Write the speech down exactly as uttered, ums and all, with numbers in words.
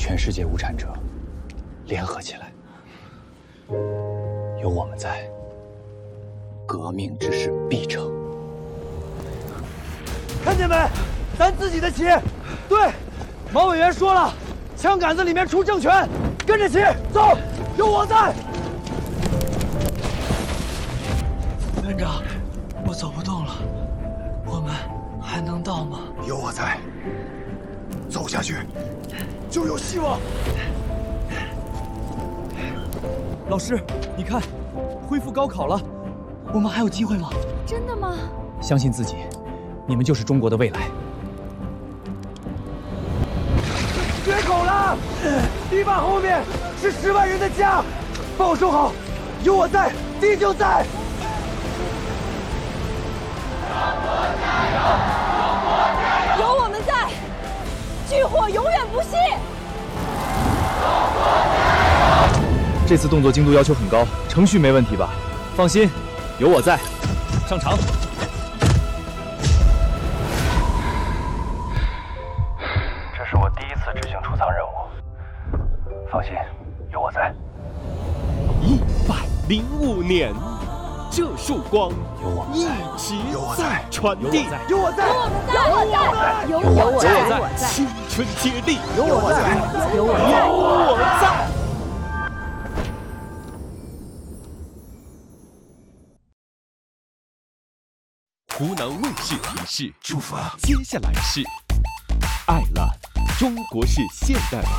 全世界无产者联合起来，有我们在，革命之势必成。 看见没？咱自己的旗。对，毛委员说了，枪杆子里面出政权，跟着旗走，有我在。 院长，我走不动了，我们还能到吗？ 有我在，走下去就有希望。 老师，你看，恢复高考了， 我们还有机会吗？ 真的吗？ 相信自己，你们就是中国的未来。 决口了！堤坝后面是十万人的家，帮我收好，有我在，地就在。 有我们在，炬火永远不熄。 这次动作精度要求很高，程序没问题吧？放心，有我在，上场。 这是我第一次执行储藏任务，放心，有我在。 一百零五年，这束光有我们一在， 直在传递， 有我在， 有我在，有我在，有我在， 青春接力， 有我在， 有我在， 有我在。湖南卫视提示： 祝福啊！ 接下来是爱了中国式现代